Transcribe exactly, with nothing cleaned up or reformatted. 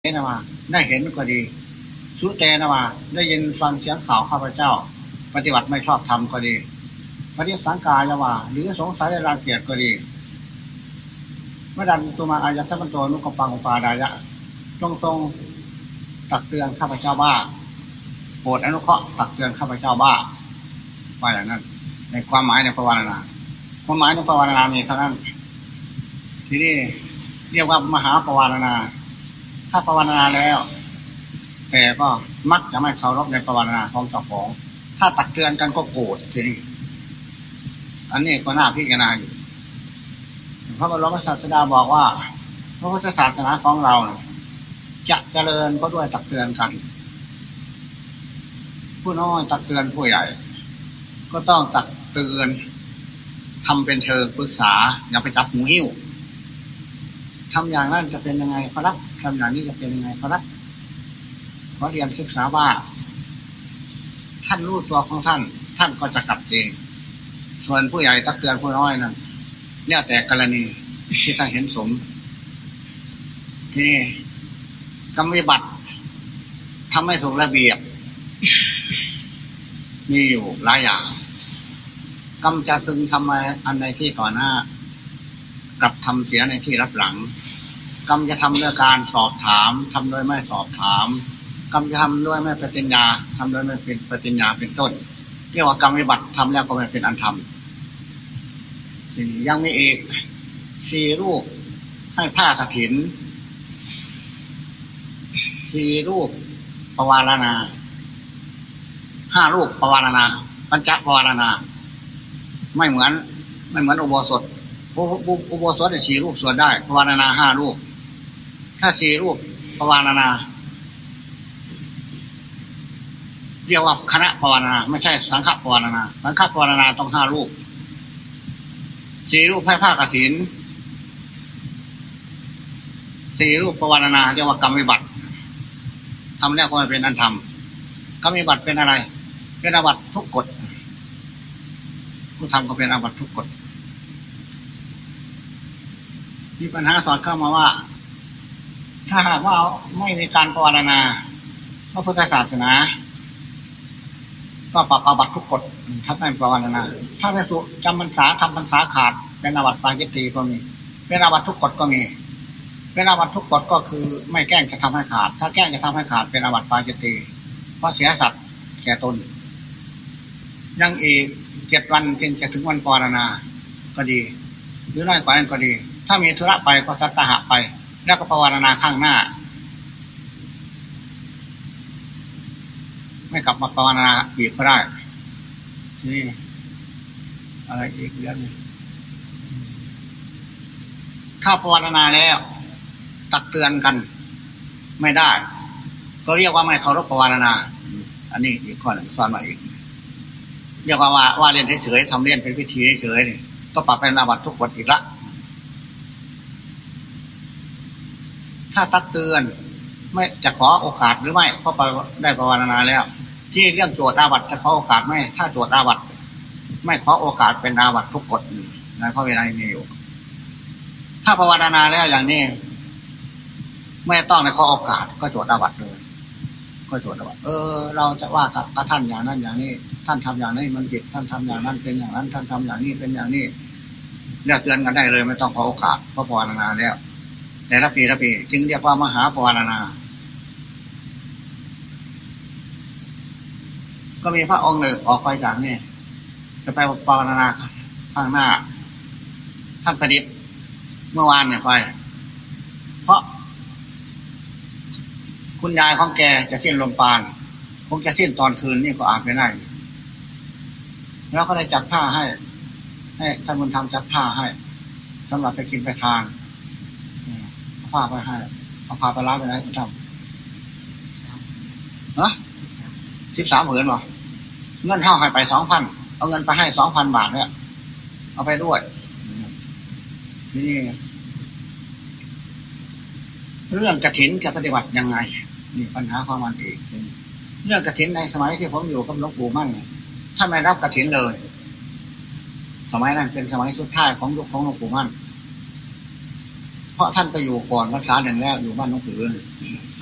เห็นว่าได้เห็นก็ดีสุเตนะว่าได้ยินฟังเสียงข่าวข้าพเจ้าปฏิบัติไม่ชอบธรรมก็ดีปฏิสังกายว่าหรือสงสัยในรังเกียจก็ดีเมื่อดันตุมาอายะสัมปันโตนุกปังอุปาดายะทรงทรงตักเตือนข้าพเจ้าบ้าโปรดอนุเคราะห์ตักเตือนข้าพเจ้าบ้าว่าอย่างนั้นในความหมายในภาวนาความหมายในภาวนามีเท่านั้นทีนี้เรียกว่ามหาภาวนาถ้าภาวนาแล้วแต่ก็มักจะไม่เคารพในภาวนาของเจ้าของถ้าตักเตือนกันก็โกรธทีนี้อันนี้ก็น่าพิจารณาอยู่พระบรมศาสดาบอกว่าพระพุทธศาสนาของเราจะเจริญก็ด้วยตักเตือนกันผู้น้อยตักเตือนผู้ใหญ่ก็ต้องตักเตือนทำเป็นเชิงปรึกษาอย่าไปจับหูหิ้วทำอย่างนั้นจะเป็นยังไงครับทำอย่างนี้จะเป็นยังไงครับขอเรียนศึกษาว่าท่านรู้ตัวของท่านท่านก็จะกลับเองส่วนผู้ใหญ่ตักเตือนผู้น้อยนั้นเนี่ยแต่กรณีที่ท่านเห็นสมที่กรรมวิบัติทำให้ถูกระเบียบมีอยู่หลายอย่างกรรมจะพึงทำอันในที่ก่อนหน้ากลับทำเสียในที่รับหลังกรรมจะทำด้วยการสอบถามทำโดยไม่สอบถามกรรมจะทำด้วยไม่ปฏิญญาทำโดยไม่เป็นปฏิญญาเป็นต้นเรียกว่ากรรมวิบัติทำแล้วก็ไม่เป็นอันทำยังมีอีกสี่รูปให้ผ้ากฐินสี่รูปปวารณาห้ารูปปวารณาปัญจปวารณาไม่เหมือนไม่เหมือนอุโบสถอุโบสถสี่รูปสวดได้ปวารณาห้ารูปถ้าสี่รูปปวารณาเรียกว่าคณะปวารณาไม่ใช่สังฆปวารณาสังฆปวารณาต้องห้ารูปสี่รูปให้ผ้ากฐินสี่รูปปวารณาเรียกว่ากรรมวิบัติทำแล้วก็ไม่เป็นอันทำกรรมวิบัติเป็นอะไรเป็นอาบัติทุกกฎผู้ทำก็เป็นอาบัติทุกกฎมีปัญหาสอดเข้ามาว่าถ้าหากว่าไม่มีการภาวนาพระพุทธศาสนาก็ปรับอาบัติทุกกฎถ้าไม่ภาวนาถ้าไม่สุจำพรรษาทำพรรษาขาดเป็นอาบัติปาจิตตีก็มีเป็นอาบัติทุกกฎก็มีเป็นอาบัติทุกกฎก็คือไม่แกล้งจะทำให้ขาดถ้าแกล้งจะทำให้ขาดเป็นอาบัติปาจิตตีเพราะเสียสัตว์แก่ตนยังอีกเจ็ดวันจึงจะถึงวันภาวนาก็ดีหรือน้อยกว่านั้นก็ดีถ้ามีธุระไปก็สัตตหะไปแล้วก็ภาวนาข้างหน้าไม่กลับมาภาวนาอีกก็ได้นี่อะไรอีกเรื่องนึงถ้าภาวนาแล้วตักเตือนกันไม่ได้ก็เรียกว่าไม่เคารพภาวนาอันนี้อีกข้อหนึ่งสอนมาอีกเรียกว่าว่าว่าเรียนเฉยๆทำเรียนเป็นพิธีเฉยๆนี่ก็ปรับเป็นอาบัติทุกกฎอีกละถ้าตักเตือนไม่จะขอโอกาสหรือไม่เพราะได้ภาวนาแล้วที่เรื่องโจทย์อาบัติจะขอโอกาสไม่ถ้าโจทย์อาบัติไม่ขอโอกาสเป็นอาบัติทุกกฎในข้อวินัยมีอยู่ถ้าภาวนาแล้วอย่างนี้ไม่ต้องในขอโอกาสก็โจทย์อาบัติเลยก็โจทย์อาบัติเออเราจะว่ากับท่านอย่างนั้นอย่างนี้ท่านทำอย่างนี้มันผิดท่านทำอย่างนั้นเป็นอย่างนั้นท่านทำอย่างนี้เป็นอย่างนี้เรียกเตือนกันได้เลยไม่ต้องขอโอกาสเพราะภาวนาแล้วแต่ละปีละปีจึงเรียกว่ามหาภาวนาก็มีพระองค์หนึ่งออกไปจากนี่จะไปภาวนาข้างหน้าท่านประดิษฐ์เมื่อวานเนี่ยไปเพราะคุณยายของแกจะสิ้นลมปราณคงจะสิ้นตอนคืนนี่ก็อาจไม่ได้แล้วก็ได้จัดผ้าให้ให้ท่านบุญธรรมจัดผ้าให้สำหรับไปกินไปทานเอาผ้าไปให้เอาผ้าไปล้างไปไหนคุณทำฮะสิบสามหมื่นหรอเงินเท่าให้ไปสองพันเอาเงินไปให้สองพันบาทเนี่ยเอาไปด้วยนี่เรื่องกฐินจะปฏิบัติยังไงนี่ปัญหาความมันอีกเรื่องกฐินในสมัยที่ผมอยู่กับหลวงปู่มั่นท่านไม่รับกฐินเลยสมัยนั้นเป็นสมัยสุดท้ายของยุคของหลวงปู่มั่น เพเพราะท่านไปอยู่ก่อนพรรษาหนึ่งแล้วอยู่บ้านหลวงปู่